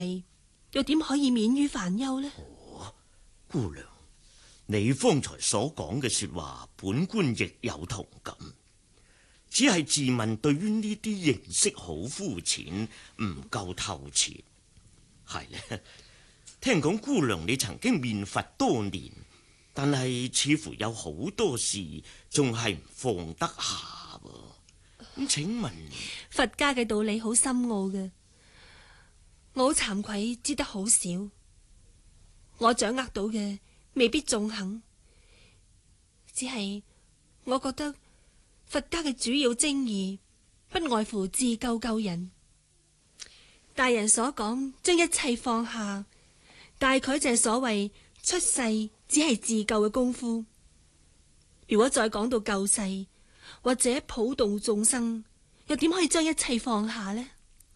又點可以免於煩憂呢？ 姑娘，你方才所講嘅說話，本官亦有同感。只係自問對於呢啲認識好膚淺，唔夠透徹。係咧，聽講姑娘你曾經面佛多年，但係似乎有好多事仲係唔放得下噃。咁請問， 佛家嘅道理好深奧嘅，我好慚愧，知得好少。我掌握到嘅未必中肯，只係我覺得佛家嘅主要精義不外乎自救救人。大人所講將一切放下，大概就係所謂出世只係自救嘅功夫。如果再講到救世或者普度眾生，又點可以將一切放下呢？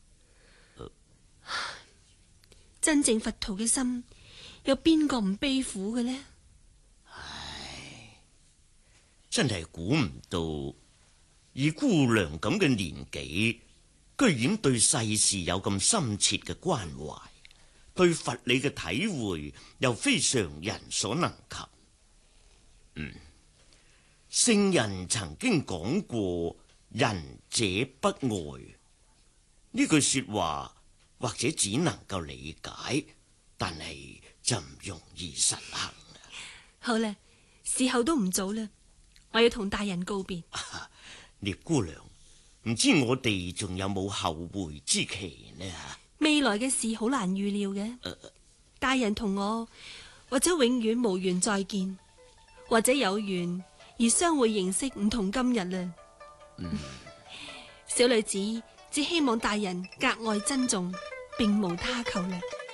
真正佛徒嘅心，有邊個唔悲苦嘅呢？ 唉，真係估唔到，以姑娘咁嘅年紀，居然對世事有咁深切嘅關懷，對佛理嘅體會又非常人所能及。聖人曾經講過仁者不愛，呢句說話或者只能夠理解，但係就唔容易實行。 好啦，時候都唔早啦，我要同大人告別。 聶姑娘，唔知我哋仲有冇後會之期呢？ 未來嘅事好難預料嘅。大人同我或者永遠無緣再見，或者有緣而相會認識，唔同今日啦。小女子只希望大人格外珍重，並無他求啦。